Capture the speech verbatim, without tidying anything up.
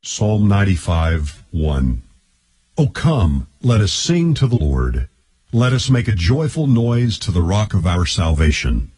Psalm ninety-five, one. O come, let us sing to the Lord. Let us make a joyful noise to the rock of our salvation.